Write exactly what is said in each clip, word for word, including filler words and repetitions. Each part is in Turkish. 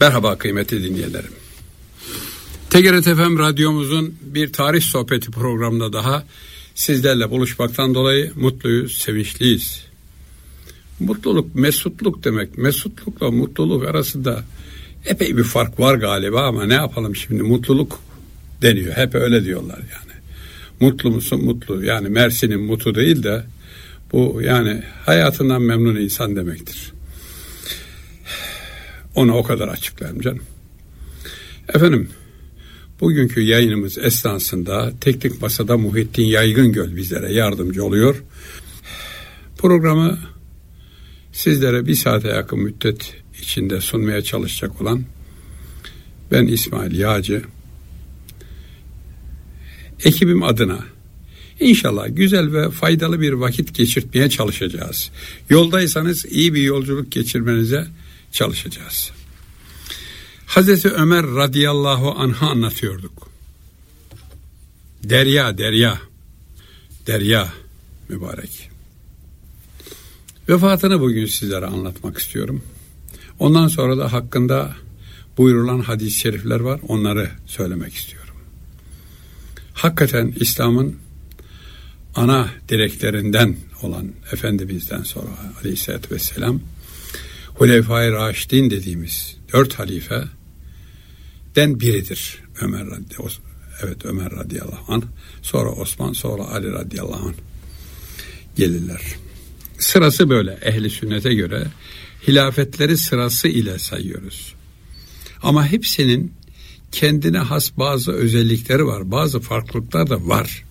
Merhaba kıymetli dinleyenlerim. T G R T F M radyomuzun bir tarih sohbeti programında daha sizlerle buluşmaktan dolayı mutluyuz, sevinçliyiz. Mutluluk, mesutluk demek. Mesutlukla mutluluk arasında epey bir fark var galiba ama ne yapalım şimdi, mutluluk deniyor. Hep öyle diyorlar yani. Mutlu musun? Mutlu. Yani Mersin'in mutu değil de bu yani hayatından memnun insan demektir. Onu o kadar açıklayayım canım. Efendim, bugünkü yayınımız esnasında Teknik Masa'da Muhittin Yaygıngöl bizlere yardımcı oluyor. Programı sizlere bir saate yakın müddet içinde sunmaya çalışacak olan ben İsmail Yağcı. Ekibim adına İnşallah güzel ve faydalı bir vakit geçirtmeye çalışacağız. Yoldaysanız iyi bir yolculuk geçirmenize çalışacağız. Hazreti Ömer radıyallahu anh'ı anlatıyorduk. Derya, derya, derya mübarek. Vefatını bugün sizlere anlatmak istiyorum. Ondan sonra da hakkında buyurulan hadis-i şerifler var, onları söylemek istiyorum. Hakikaten İslam'ın ana direklerinden olan Efendimiz'den sonra aleyhissalatü vesselam Hulefai Raşidin dediğimiz dört halifeden biridir Ömer radıyallahu anh. Evet, Ömer radıyallahu anh, sonra Osman, sonra Ali radıyallahu anh gelirler. Sırası böyle, ehli sünnete göre hilafetleri sırası ile sayıyoruz. Ama hepsinin kendine has bazı özellikleri var, bazı farklılıklar da var.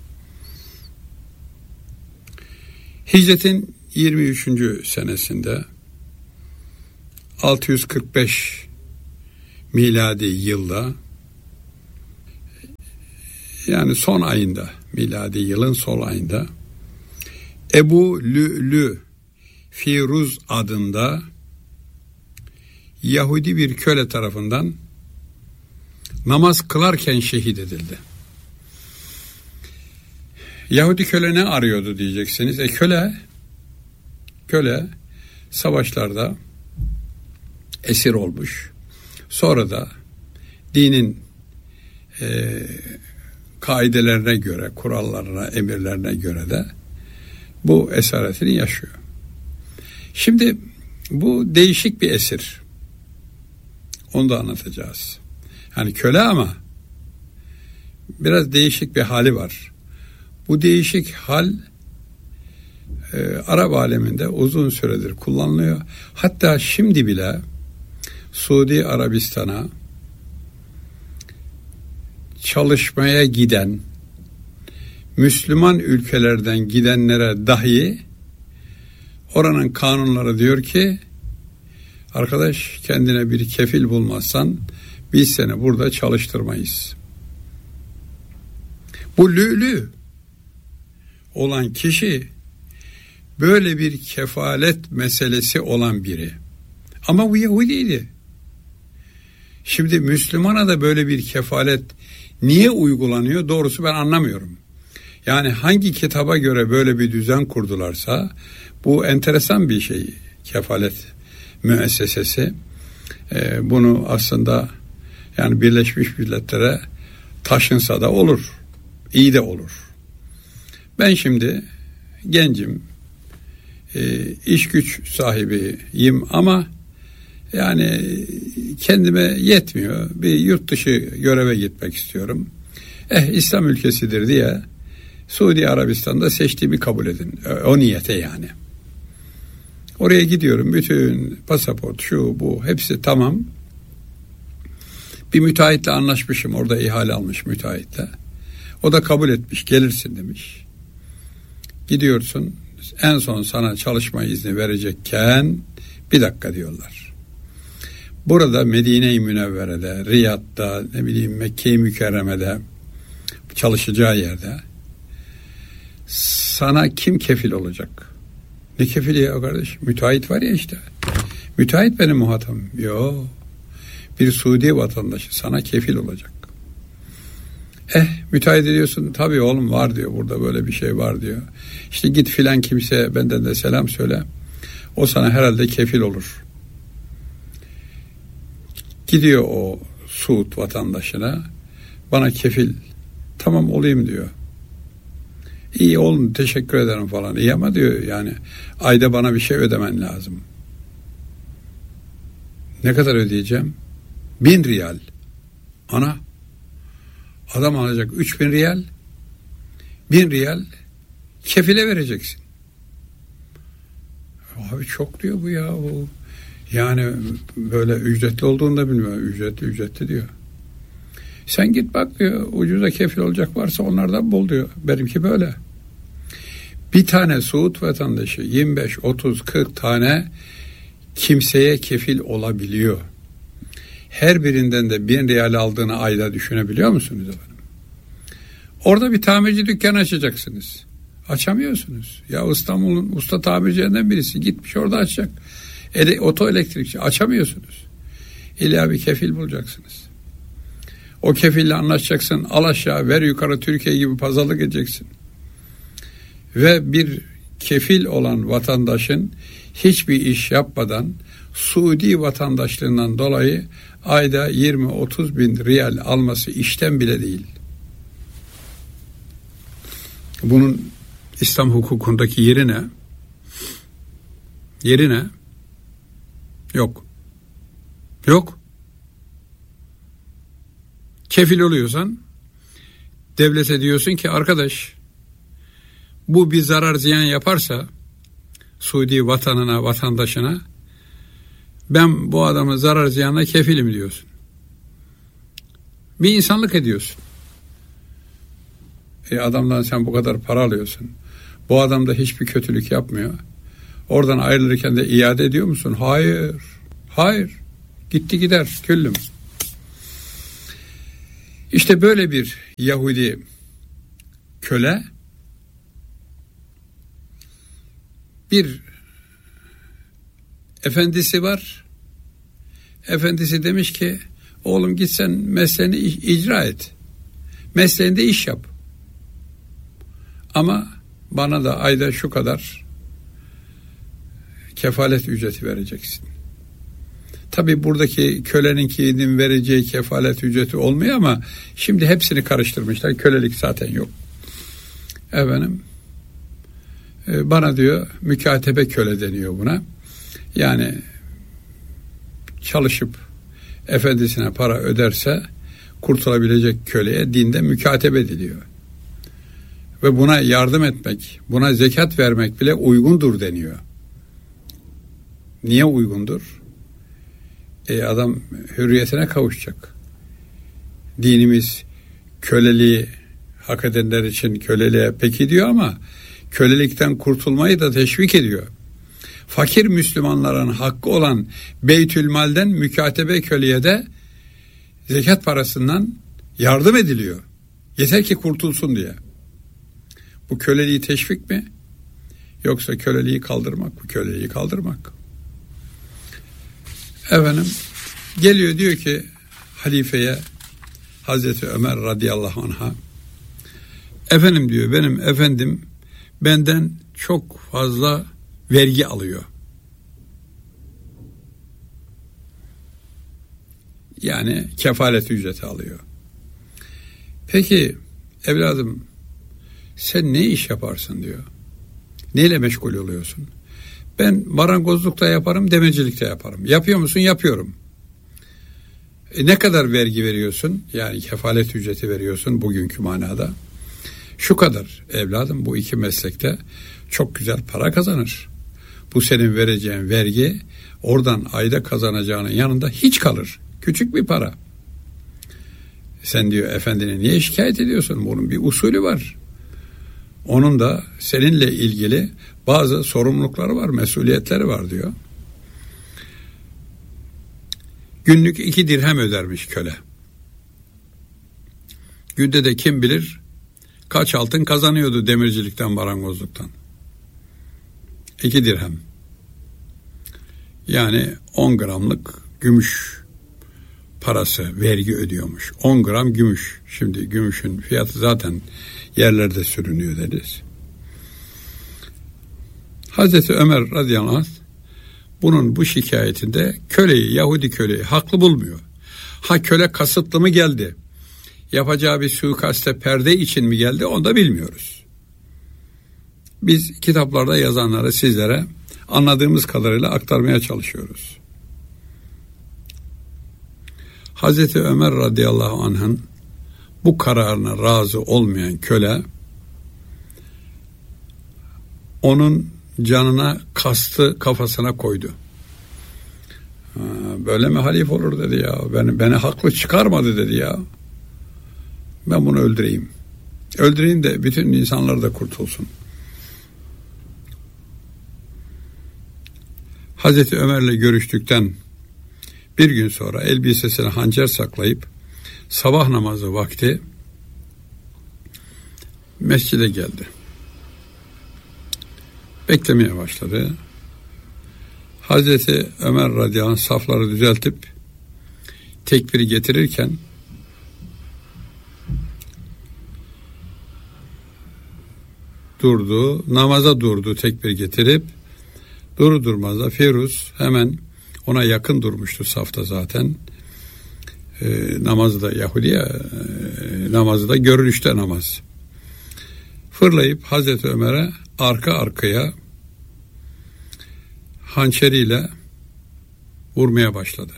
Hicretin yirmi üçüncü senesinde altı yüz kırk beş miladi yılda, yani son ayında, miladi yılın son ayında Ebu Lü'lü Firuz adında Yahudi bir köle tarafından namaz kılarken şehit edildi. Yahudi köle ne arıyordu diyeceksiniz. E köle, köle savaşlarda esir olmuş. Sonra da dinin e, kaidelerine göre, kurallarına, emirlerine göre de bu esaretini yaşıyor. Şimdi bu değişik bir esir. Onu da anlatacağız. Yani köle ama biraz değişik bir hali var. Bu değişik hal e, Arap aleminde uzun süredir kullanılıyor. Hatta şimdi bile Suudi Arabistan'a çalışmaya giden Müslüman ülkelerden gidenlere dahi oranın kanunları diyor ki, arkadaş kendine bir kefil bulmazsan biz seni burada çalıştırmayız. Bu lülü olan kişi böyle bir kefalet meselesi olan biri. Ama bu Yahudiydi. Şimdi Müslümana da böyle bir kefalet niye uygulanıyor? Doğrusu ben anlamıyorum. Yani hangi kitaba göre böyle bir düzen kurdularsa bu enteresan bir şey, kefalet müessesesi. Ee, bunu aslında yani Birleşmiş Milletler'e taşınsa da olur. İyi de olur. Ben şimdi gencim, e, iş güç sahibiyim ama yani kendime yetmiyor. Bir yurt dışı göreve gitmek istiyorum. Eh İslam ülkesidir diye Suudi Arabistan'da seçtiğimi kabul edin. O niyete yani. Oraya gidiyorum. Bütün pasaport, şu bu hepsi tamam. Bir müteahhitle anlaşmışım. Orada ihale almış müteahhitle. O da kabul etmiş. Gelirsin demiş. Gidiyorsun. En son sana çalışma izni verecekken bir dakika diyorlar. Burada Medine-i Münevvere'de, Riyad'da, ne bileyim Mekke-i Mükerreme'de çalışacağı yerde sana kim kefil olacak? Ne kefili ya kardeş? Müteahhit var ya işte. Müteahhit benim muhatabım. Yok. Bir Suudi vatandaşı sana kefil olacak. Eh müteahhit ediyorsun. Tabii oğlum var diyor. Burada böyle bir şey var diyor. İşte git filan kimseye benden de selam söyle. O sana herhalde kefil olur. Gidiyor o Suud vatandaşına, bana kefil, tamam olayım diyor. İyi oğlum, teşekkür ederim falan. İyi ama diyor, yani ayda bana bir şey ödemen lazım. Ne kadar ödeyeceğim? Bin riyal. Ana, adam alacak üç bin riyal, bin riyal kefile vereceksin. Abi çok diyor bu ya. Bu. Yani böyle ücretli olduğunu da bilmiyor. Ücretli ücretli diyor. Sen git bak diyor, ucuza kefil olacak varsa onlardan bul diyor. Benimki böyle. Bir tane Suud vatandaşı yirmi beş, otuz, kırk tane kimseye kefil olabiliyor. Her birinden de bin riyal aldığını ayda düşünebiliyor musunuz efendim? Orada bir tamirci dükkanı açacaksınız. Açamıyorsunuz. Ya İstanbul'un usta tamircilerinden birisi gitmiş orada açacak. Ele, oto elektrikçi, açamıyorsunuz. İlla bir kefil bulacaksınız. O kefille anlaşacaksın, al aşağı ver yukarı, Türkiye gibi pazarlık edeceksin. Ve bir kefil olan vatandaşın hiçbir iş yapmadan Suudi vatandaşlığından dolayı ayda yirmi otuz bin riyal alması işten bile değil. Bunun İslam hukukundaki yeri ne? Yeri ne? Yok. Yok. Kefil oluyorsan devlete diyorsun ki arkadaş, bu bir zarar ziyan yaparsa Suudi vatanına, vatandaşına, ben bu adamın zarar ziyanına kefilim diyorsun. Bir insanlık ediyorsun. E adamdan sen bu kadar para alıyorsun. Bu adam da hiçbir kötülük yapmıyor. Oradan ayrılırken de iade ediyor musun? Hayır. Hayır. Gitti gider küllüm. İşte böyle bir Yahudi köle bir efendisi var. Efendisi demiş ki oğlum git sen mesleğini icra et. Mesleğinde iş yap. Ama bana da ayda şu kadar kefalet ücreti vereceksin. Tabii buradaki köleninkinin vereceği kefalet ücreti olmuyor ama şimdi hepsini karıştırmışlar. Kölelik zaten yok. Efendim, bana diyor mükatebe köle deniyor buna. Yani çalışıp efendisine para öderse kurtulabilecek köleye dinde mükatebe ediliyor. Ve buna yardım etmek, buna zekat vermek bile uygundur deniyor. Niye uygundur? E adam hürriyetine kavuşacak. Dinimiz köleliği hak edenler için köleliğe peki diyor ama kölelikten kurtulmayı da teşvik ediyor. Fakir Müslümanların hakkı olan Beytülmal'den mükatebe köleye de zekat parasından yardım ediliyor. Yeter ki kurtulsun diye. Bu köleliği teşvik mi? Yoksa köleliği kaldırmak mı? Köleliği kaldırmak. Efendim geliyor diyor ki halifeye, Hazreti Ömer radıyallahu anh'a, efendim diyor, benim efendim benden çok fazla vergi alıyor. Yani kefalet ücreti alıyor. Peki evladım sen ne iş yaparsın diyor. Neyle meşgul oluyorsun? Ben marangozlukta yaparım, demircilikte yaparım. Yapıyor musun? Yapıyorum. E ne kadar vergi veriyorsun? Yani kefalet ücreti veriyorsun bugünkü manada. Şu kadar evladım, bu iki meslekte çok güzel para kazanır. Bu senin vereceğin vergi oradan ayda kazanacağının yanında hiç kalır. Küçük bir para. Sen diyor efendine niye şikayet ediyorsun? Bunun bir usulü var. Onun da seninle ilgili bazı sorumlulukları var, mesuliyetleri var diyor. Günlük iki dirhem ödermiş köle. Günde de kim bilir kaç altın kazanıyordu demircilikten, marangozluktan. İki dirhem. Yani on gramlık gümüş parası vergi ödüyormuş. on gram gümüş. Şimdi gümüşün fiyatı zaten yerlerde sürünüyor deriz. Hazreti Ömer radıyallahu anh bunun bu şikayetinde köleyi, Yahudi köleyi haklı bulmuyor. Ha köle kasıtlı mı geldi? Yapacağı bir suikaste perde için mi geldi? Onu da bilmiyoruz. Biz kitaplarda yazanları sizlere anladığımız kadarıyla aktarmaya çalışıyoruz. Hazreti Ömer radıyallahu anh'ın bu kararına razı olmayan köle onun canına kastı kafasına koydu. Ha, böyle mi halife olur dedi ya. Beni, beni haklı çıkarmadı dedi ya. Ben bunu öldüreyim. Öldüreyim de bütün insanlar da kurtulsun. Hazreti Ömer'le görüştükten bir gün sonra elbisesine hançer saklayıp sabah namazı vakti mescide geldi. Beklemeye başladı. Hazreti Ömer radıyallahu anh safları düzeltip tekbiri getirirken durdu, namaza durdu tekbir getirip durur durmaz da Firuz hemen ona yakın durmuştu safta zaten. E, namazı da Yahudi'ye e, namazı da görünüşte namaz. Fırlayıp Hazreti Ömer'e arka arkaya hançeriyle vurmaya başladı.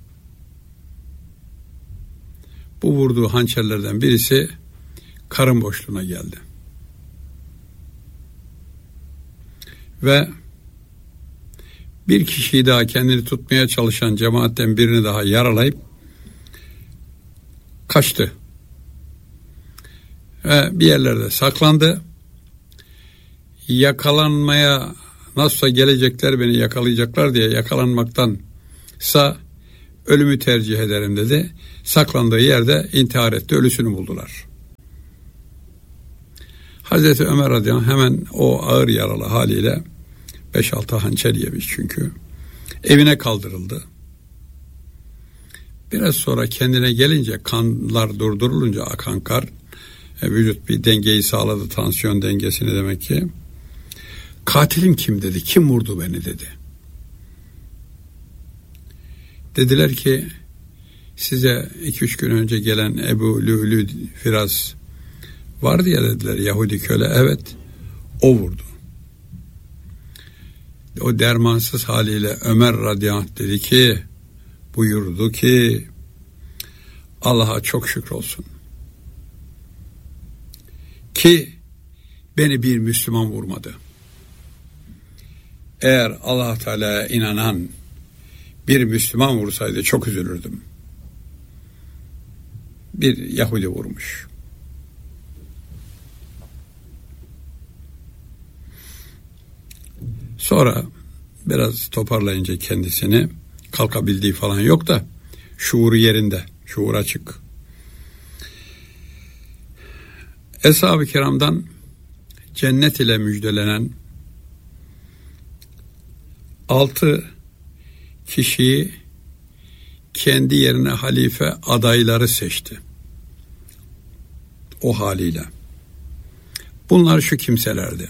Bu vurduğu hançerlerden birisi karın boşluğuna geldi. Ve bir kişiyi daha kendini tutmaya çalışan cemaatten birini daha yaralayıp kaçtı. Ve bir yerlerde saklandı. Yakalanmaya nasılsa gelecekler beni yakalayacaklar diye yakalanmaktansa ölümü tercih ederim dedi. Saklandığı yerde intihar etti, ölüsünü buldular. Hazreti Ömer radıyallahu anh hemen o ağır yaralı haliyle beş altı hançer yemiş çünkü. Evine kaldırıldı. Biraz sonra kendine gelince kanlar durdurulunca akan kar e, vücut bir dengeyi sağladı, tansiyon dengesini demek ki. Katilim kim dedi, kim vurdu beni dedi. Dediler ki size iki üç gün önce gelen Ebu Lü'lü Firaz vardı ya dediler, Yahudi köle, evet o vurdu. O dermansız haliyle Ömer radıyallahu anh dedi ki, buyurdu ki Allah'a çok şükür olsun ki beni bir Müslüman vurmadı. Eğer Allah Teala'ya inanan bir Müslüman vursaydı çok üzülürdüm. Bir Yahudi vurmuş. Sonra biraz toparlayınca kendisini, kalkabildiği falan yok da şuuru yerinde, şuur açık. Eshab-ı kiramdan cennet ile müjdelenen altı kişiyi kendi yerine halife adayları seçti. O haliyle. Bunlar şu kimselerdi.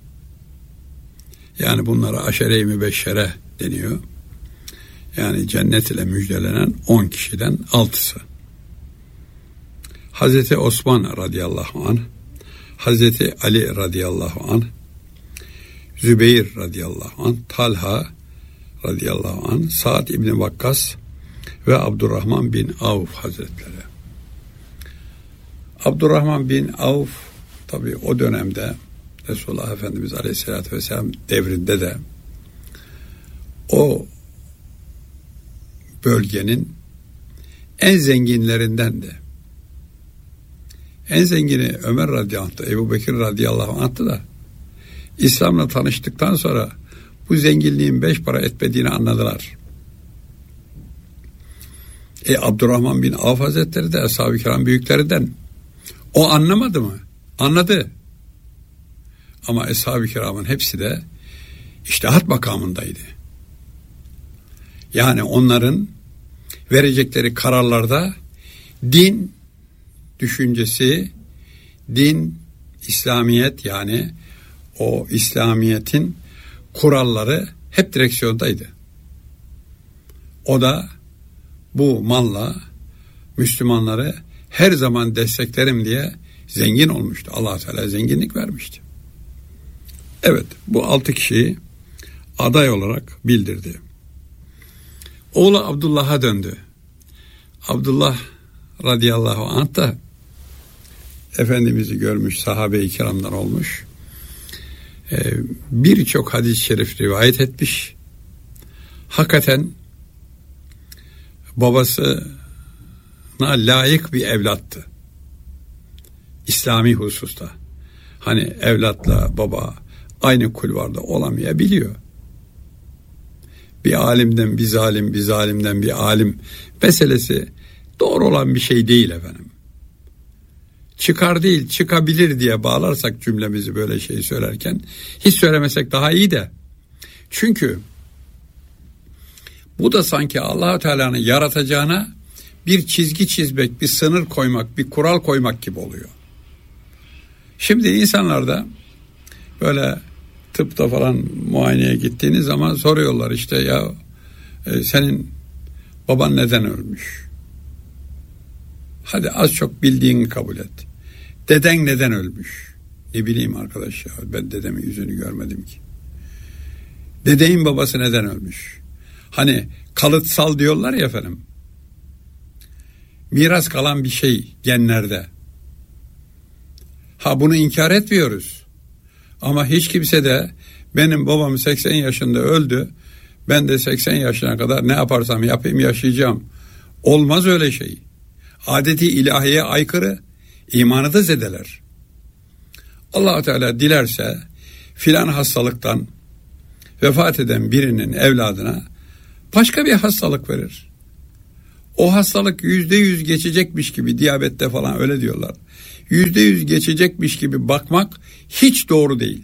Yani bunlara aşere-i mübeşşere deniyor. Yani cennet ile müjdelenen on kişiden altısı. Hazreti Osman radıyallahu anh, Hazreti Ali radıyallahu anh, Zübeyir radıyallahu anh, Talha radıyallahu anh, Sa'd İbni Vakkas ve Abdurrahman bin Avf hazretleri. Abdurrahman bin Avf tabi o dönemde Resulullah Efendimiz Aleyhisselatü Vesselam devrinde de o bölgenin en zenginlerinden de. En zengini Ömer radıyallahu anh, Ebu Bekir radıyallahu anh'tı da İslam'la tanıştıktan sonra bu zenginliğin beş para etmediğini anladılar. E Abdurrahman bin Avf Hazretleri de Ashab-ı Kiram büyüklerinden. O anlamadı mı? Anladı. Ama Ashab-ı Kiram'ın hepsi de içtihat makamındaydı. Yani onların verecekleri kararlarda din düşüncesi, din, İslamiyet yani o İslamiyet'in kuralları hep direksiyondaydı. O da bu malla Müslümanları her zaman desteklerim diye zengin olmuştu. Allah Teala zenginlik vermişti. Evet, bu altı kişiyi aday olarak bildirdi. Oğlu Abdullah'a döndü. Abdullah radıyallahu anh da Efendimiz'i görmüş, sahabe-i kiramdan olmuş. Ee, birçok hadis-i şerif rivayet etmiş. Hakikaten babasına layık bir evlattı. İslami hususta. Hani evlatla baba aynı kulvarda olamayabiliyor. Bir alimden bir zalim, bir zalimden bir alim meselesi doğru olan bir şey değil efendim. Çıkar değil, çıkabilir diye bağlarsak cümlemizi böyle şey söylerken hiç söylemesek daha iyi de. Çünkü bu da sanki Allah-u Teala'nın yaratacağına bir çizgi çizmek, bir sınır koymak, bir kural koymak gibi oluyor. Şimdi insanlarda böyle tıpta falan muayeneye gittiğiniz zaman soruyorlar işte ya e, senin baban neden ölmüş? Hadi az çok bildiğini kabul et. Deden neden ölmüş? Ne bileyim arkadaş ya, ben dedemin yüzünü görmedim ki. Dedeğin babası neden ölmüş? Hani kalıtsal diyorlar ya efendim. Miras kalan bir şey genlerde. Ha bunu inkar etmiyoruz. Ama hiç kimse de benim babam seksen yaşında öldü, ben de seksen yaşına kadar ne yaparsam yapayım yaşayacağım. Olmaz öyle şey. Adeti ilahiye aykırı, imanı da zedeler. Allah-u Teala dilerse filan hastalıktan vefat eden birinin evladına başka bir hastalık verir. O hastalık yüzde yüz geçecekmiş gibi, diyabette falan öyle diyorlar. Yüzde yüz geçecekmiş gibi bakmak hiç doğru değil.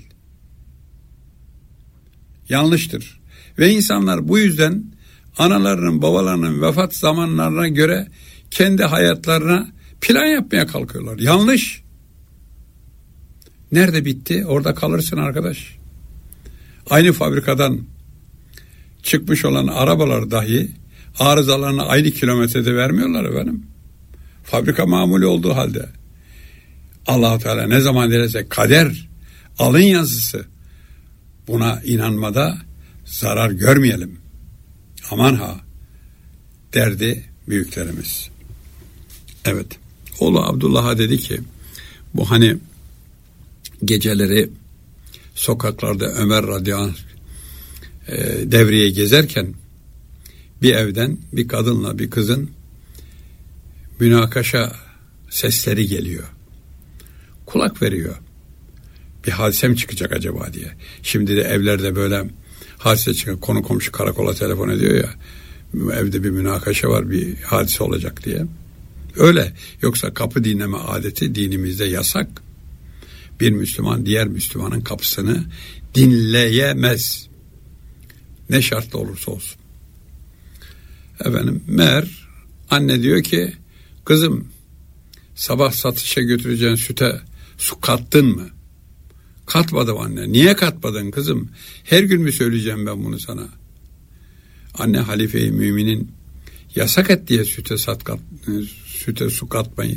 Yanlıştır. Ve insanlar bu yüzden analarının, babalarının vefat zamanlarına göre kendi hayatlarına plan yapmaya kalkıyorlar. Yanlış. Nerede bitti? Orada kalırsın arkadaş. Aynı fabrikadan çıkmış olan arabalar dahi arızalarını aynı kilometrede vermiyorlar efendim. Fabrika mamulü olduğu halde. Allah-u Teala ne zaman dilerse kader, alın yazısı. Buna inanmada zarar görmeyelim. Aman ha derdi büyüklerimiz. Evet. Oğlu Abdullah'a dedi ki bu hani geceleri sokaklarda Ömer radıyallahu anh e, devreye gezerken bir evden bir kadınla bir kızın münakaşa sesleri geliyor. Kulak veriyor. Bir hadise mi çıkacak acaba diye. Şimdi de evlerde böyle hadise çıkıyor. Konu komşu karakola telefon ediyor ya. Evde bir münakaşa var, bir hadise olacak diye. Öyle. Yoksa kapı dinleme adeti dinimizde yasak. Bir Müslüman diğer Müslümanın kapısını dinleyemez. Ne şartla olursa olsun. Efendim meğer anne diyor ki kızım sabah satışa götüreceğin süte su kattın mı? Katmadım anne. Niye katmadın kızım? Her gün mü söyleyeceğim ben bunu sana? Anne halife-i müminin yasak et diye süte, sat kat, süte su katmayı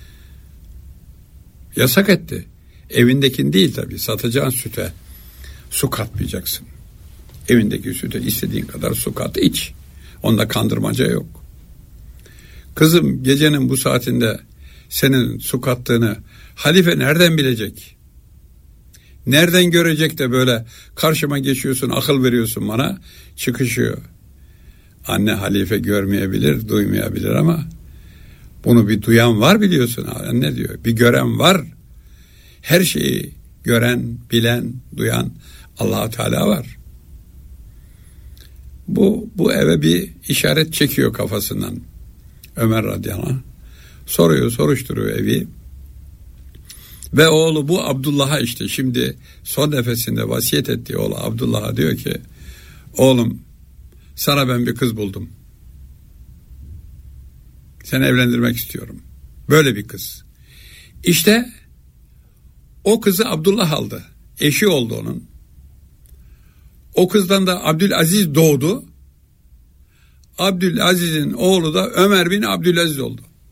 yasak etti. Evindekin değil tabii. Satacağın süte su katmayacaksın. Evindeki süte istediğin kadar su kat iç. Onda kandırmaca yok. Kızım gecenin bu saatinde senin su kattığını halife nereden bilecek? Nereden görecek de böyle karşıma geçiyorsun, akıl veriyorsun bana, çıkışıyor. Anne halife görmeyebilir, duymayabilir ama bunu bir duyan var biliyorsun. Anne diyor, bir gören var. Her şeyi gören, bilen, duyan Allah-u Teala var. Bu, bu eve bir işaret çekiyor kafasından Ömer radıyallahu anh. Soruyor, soruşturuyor evi. Ve oğlu bu Abdullah'a işte şimdi son nefesinde vasiyet ettiği oğlu Abdullah'a diyor ki oğlum sana ben bir kız buldum. Seni evlendirmek istiyorum. Böyle bir kız. İşte o kızı Abdullah aldı. Eşi oldu onun. O kızdan da Abdülaziz doğdu. Abdülaziz'in oğlu da Ömer bin Abdülaziz oldu.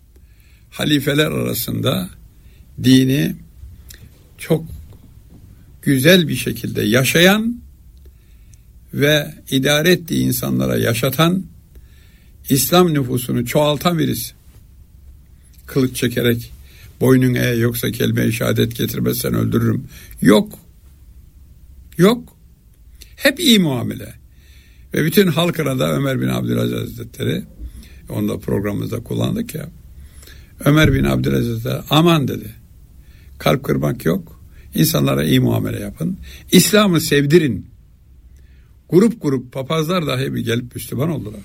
halifeler arasında dini çok güzel bir şekilde yaşayan ve idare ettiği insanlara yaşatan, İslam nüfusunu çoğaltan birisi. Kılıç çekerek boynun eğ yoksa kelime-i şehadet getirmezsen öldürürüm. Yok. Yok. Hep iyi muamele. Ve bütün halkına da Ömer bin Abdülaziz Hazretleri, onu da programımızda kullandık ya, Ömer bin Abdülaziz de aman dedi. Kalp kırmak yok. İnsanlara iyi muamele yapın. İslam'ı sevdirin. Grup grup papazlar dahi bir gelip Müslüman oldular.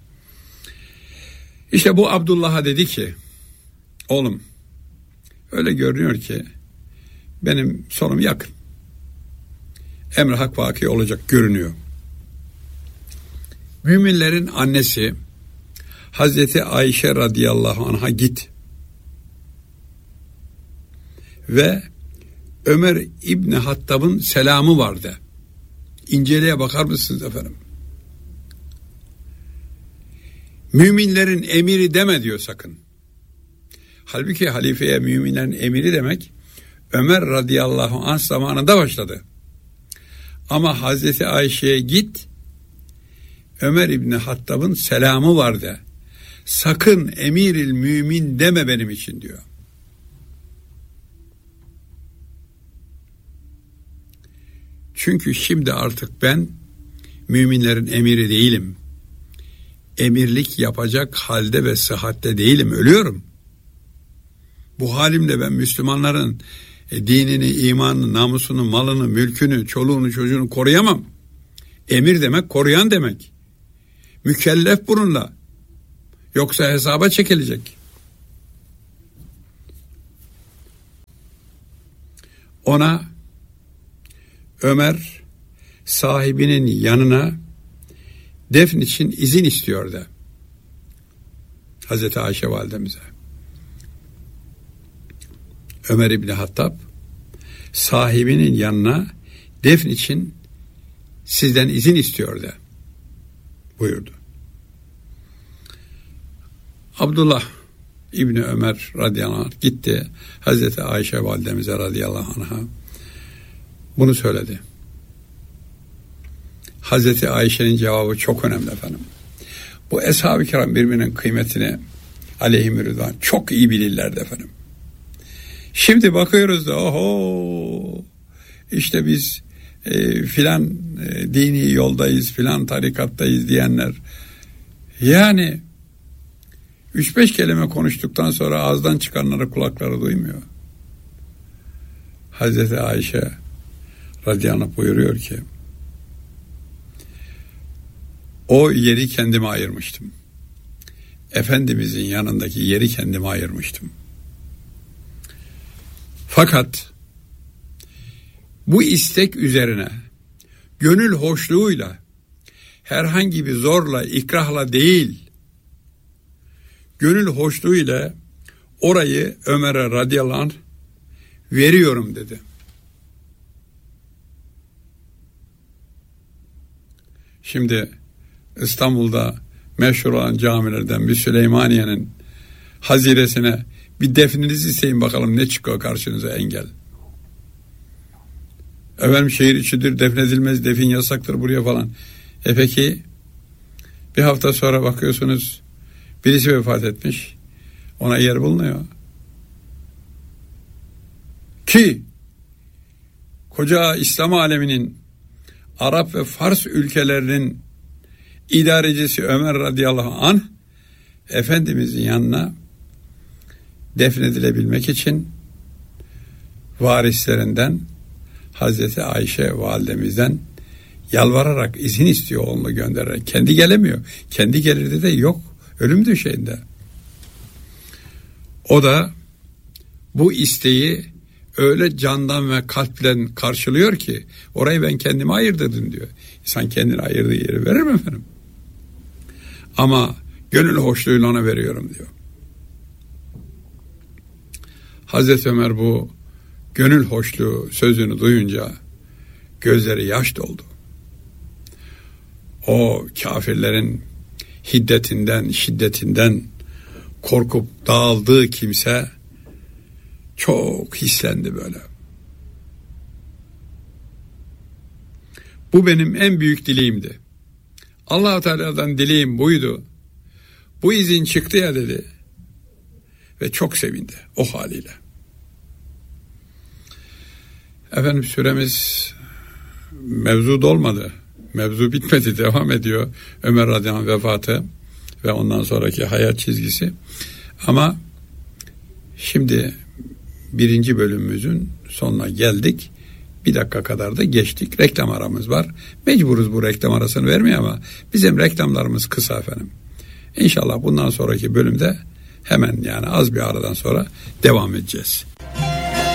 İşte bu Abdullah'a dedi ki, oğlum öyle görünüyor ki benim sonum yakın. Emri hak vaki olacak görünüyor. Müminlerin annesi Hazreti Ayşe radıyallahu anh'a git ve Ömer İbni Hattab'ın selamı vardı. İnceleye bakar mısınız efendim? Müminlerin emiri deme diyor sakın. Halbuki halifeye müminlerin emiri demek Ömer radıyallahu anh zamanında başladı. Ama Hazreti Ayşe'ye git, Ömer İbni Hattab'ın selamı vardı. Sakın emiril mümin deme benim için diyor. Çünkü şimdi artık ben müminlerin emiri değilim. Emirlik yapacak halde ve sıhhatte değilim, ölüyorum. Bu halimle ben Müslümanların e, dinini, imanını, namusunu, malını, mülkünü, çoluğunu, çocuğunu koruyamam. Emir demek koruyan demek. Mükellef bununla. Yoksa hesaba çekilecek. Ona Ömer sahibinin yanına defn için izin istiyordu. Hazreti Ayşe validemize. Ömer İbni Hattab sahibinin yanına defn için sizden izin istiyordu buyurdu. Abdullah İbni Ömer radıyallahu anh gitti Hazreti Ayşe validemize radıyallahu anh'a bunu söyledi. Hazreti Ayşe'nin cevabı çok önemli efendim. Bu Eshab-ı Kiram birbirinin kıymetini aleyhim rıdvan çok iyi bilirlerdi efendim. Şimdi bakıyoruz da oho işte biz e, filan e, dini yoldayız filan tarikattayız diyenler yani üç beş kelime konuştuktan sonra ağızdan çıkanları kulakları duymuyor. Hazreti Ayşe radıyallahu anh buyuruyor ki o yeri kendime ayırmıştım. Efendimizin yanındaki yeri kendime ayırmıştım. Fakat bu istek üzerine gönül hoşluğuyla herhangi bir zorla, ikrahla değil, gönül hoşluğuyla orayı Ömer'e radıyallahu anh veriyorum dedi. Şimdi İstanbul'da meşhur olan camilerden bir Süleymaniye'nin haziresine bir defninizi isteyin bakalım ne çıkıyor karşınıza engel. Efendim şehir içidir, defnedilmez, defin yasaktır buraya falan. E peki bir hafta sonra bakıyorsunuz birisi vefat etmiş, ona yer bulunuyor. Ki koca İslam aleminin Arap ve Fars ülkelerinin idarecisi Ömer radıyallahu anh Efendimizin yanına defnedilebilmek için varislerinden Hazreti Ayşe validemizden yalvararak izin istiyor oğlunu göndererek. Kendi gelemiyor. Kendi gelirdi de yok. Ölüm döşeğinde. O da bu isteği öyle candan ve kalpten karşılıyor ki orayı ben kendime ayırdım diyor. İnsan kendini ayırdığı yeri verir mi efendim? Ama gönül hoşluğuyla ona veriyorum diyor. Hazreti Ömer bu gönül hoşluğu sözünü duyunca gözleri yaş doldu. O kafirlerin hiddetinden, şiddetinden korkup dağıldığı kimse çok hislendi böyle. Bu benim en büyük dileğimdi. Allah-u Teala'dan dileğim buydu. Bu izin çıktı ya dedi. Ve çok sevindi o haliyle. Efendim süremiz mevzu dolmadı. Mevzu bitmedi, devam ediyor. Ömer radıyallahu anh vefatı ve ondan sonraki hayat çizgisi. Ama şimdi birinci bölümümüzün sonuna geldik. Bir dakika kadar da geçtik. Reklam aramız var. Mecburuz bu reklam arasını vermeye ama bizim reklamlarımız kısa efendim. İnşallah bundan sonraki bölümde hemen yani az bir aradan sonra devam edeceğiz.